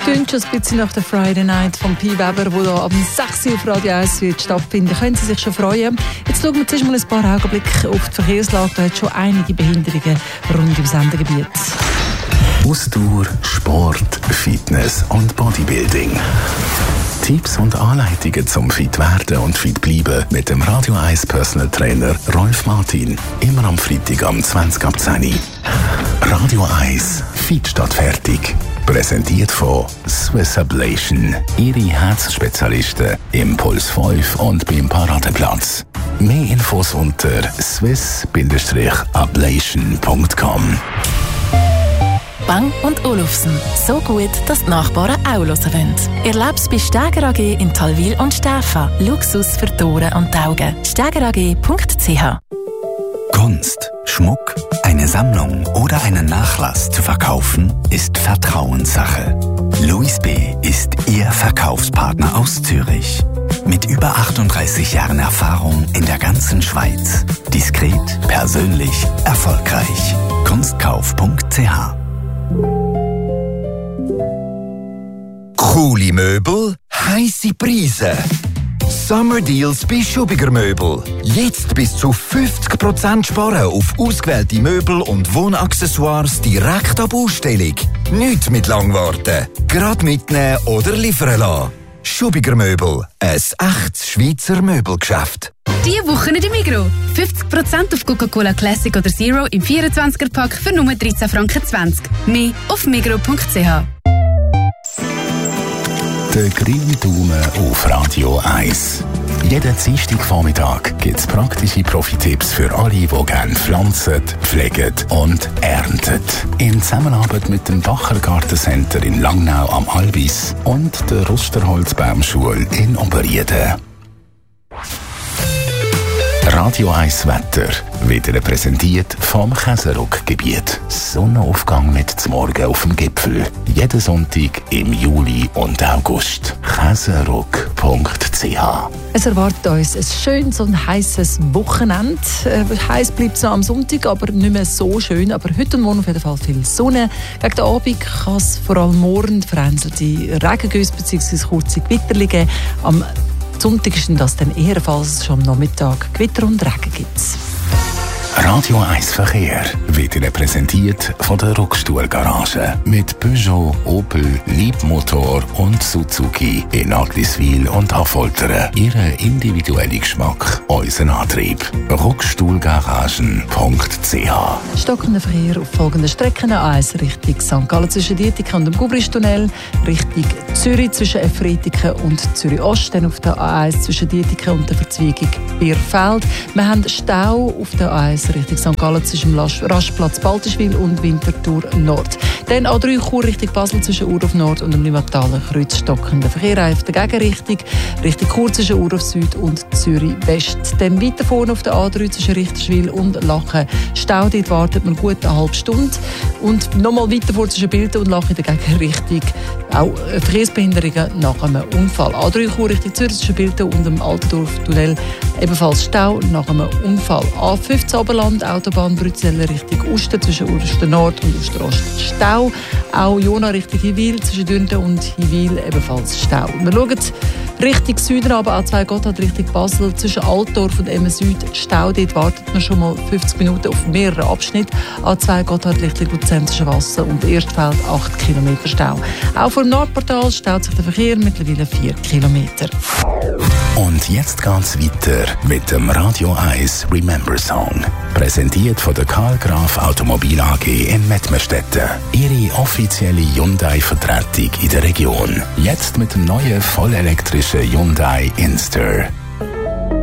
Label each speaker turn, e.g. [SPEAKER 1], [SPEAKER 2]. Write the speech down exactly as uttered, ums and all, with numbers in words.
[SPEAKER 1] Tönt schon ein bisschen nach der Friday Night von Pi Weber, die hier am sechs Uhr auf Radio eins wird stattfinden. Können Sie sich schon freuen? Jetzt schauen wir zuerst mal ein paar Augenblicke auf die Verkehrslage. Da hat schon einige Behinderungen rund im Sendegebiet.
[SPEAKER 2] Ausdauer, Sport, Fitness und Bodybuilding. Tipps und Anleitungen zum fit werden und fit bleiben mit dem Radio eins Personal Trainer Rolf Martin. Immer am Freitag am zwanzig ab zehn. Radio eins Fit statt fertig. Präsentiert von Swiss Ablation. Ihre Herzspezialisten im Puls fünf und beim Paradeplatz. Mehr Infos unter swiss ablation punkt com.
[SPEAKER 3] Bang und Olufsen. So gut, dass die Nachbarn auch hören wollen. Erleb's bei Steger A G in Talwil und Stäfa. Luxus für die Ohren und die Augen. steger a g punkt c h.
[SPEAKER 4] Kunst, Schmuck, eine Sammlung oder einen Nachlass zu verkaufen, ist Vertrauenssache. Louis B. ist Ihr Verkaufspartner aus Zürich. Mit über achtunddreißig Jahren Erfahrung in der ganzen Schweiz. Diskret, persönlich, erfolgreich. kunstkauf punkt c h.
[SPEAKER 5] Coole Möbel, heisse Preise. Summer Deals bei Schubiger Möbel. Jetzt bis zu fünfzig Prozent sparen auf ausgewählte Möbel und Wohnaccessoires direkt ab Ausstellung. Nicht mit lang warten. Gerade mitnehmen oder liefern lassen. Schubiger Möbel, ein echtes Schweizer Möbelgeschäft.
[SPEAKER 6] Diese Woche in der Migros. fünfzig Prozent auf Coca-Cola Classic oder Zero im vierundzwanziger-Pack für nur dreizehn Franken zwanzig. Mehr auf migros punkt c h.
[SPEAKER 2] Der grüne Daumen auf Radio eins. Jeden Dienstagvormittag gibt es praktische Profi-Tipps für alle, die gerne pflanzen, pflegen und ernten. In Zusammenarbeit mit dem Bacher Gartencenter in Langnau am Albis und der Rusterholzbaumschule in Oberrieden. Radio eins Wetter wird präsentiert vom Käseruck-Gebiet. Sonnenaufgang mit zum Morgen auf dem Gipfel. Jeden Sonntag im Juli und August. käseruck punkt c h.
[SPEAKER 1] Es erwartet uns ein schönes und heisses Wochenende. Äh, heiß bleibt es noch am Sonntag, aber nicht mehr so schön. Aber heute und morgen auf jeden Fall viel Sonne. Gegen den Abend kann es vor allem morgen vereinzelte Regengüsse bzw. kurze Gewitter liegen. Am Sonntag ist das dann ebenfalls schon am Nachmittag Gewitter und Regen gibt.
[SPEAKER 2] Radio eins Verkehr wird Ihnen präsentiert von der Ruckstuhlgarage mit Peugeot, Opel, Leapmotor und Suzuki in Agliswil und Affoltern. Ihren individuellen Geschmack, unseren Antrieb. ruckstuhlgaragen punkt c h.
[SPEAKER 1] Stockender Verkehr auf folgenden Strecken: A eins Richtung Sankt Gallen zwischen Dietiken und dem Gubristunnel, Richtung Zürich zwischen Efretiken und Zürich Ost, dann auf der A eins zwischen Dietiken und der Verzweigung Bierfeld. Wir haben Stau auf der A eins Richtung Sankt Gallen zwischen dem Rastplatz Baltischwil und Winterthur Nord. Dann A drei Chur Richtung Basel zwischen Urhof Nord und dem Limataler Kreuz stockender Verkehr auf der Gegenrichtung, Richtung Chur zwischen Urhof Süd und Zürich West. Dann weiter vorne auf der A drei zwischen Richterswil und Lachen Stau, dort wartet man gut eine halbe Stunde. Und nochmal weiter vor zwischen Bilden und Lachen in der Gegenrichtung auch Verkehrsbehinderungen nach einem Unfall. A drei Chur Richtung Zürich zwischen Bilden und dem Altendorf-Tunnel ebenfalls Stau nach einem Unfall. A fünfzehn Oberland, Autobahn Brützeler Richtung Uster zwischen Uster Nord und Uster Ost Stau. Auch Jona Richtung Hiwil zwischen Dünten und Hiwil ebenfalls Stau. Wir schauen Richtung Süden, aber A zwei Gotthard Richtung Basel zwischen Altdorf und Emmen Süd Stau. Dort wartet man schon mal fünfzig Minuten auf mehrere Abschnitte. A zwei Gotthard Richtung Luzernische Wasser und Erstfeld acht Kilometer Stau. Auch vor dem Nordportal staut sich der Verkehr mittlerweile vier Kilometer.
[SPEAKER 2] Und jetzt geht's weiter mit dem Radio eins Remember Song. Präsentiert von der Karl Graf Automobil A G in Mettmerstetten. Ihre offizielle Hyundai-Vertretung in der Region. Jetzt mit dem neuen vollelektrischen Hyundai Inster.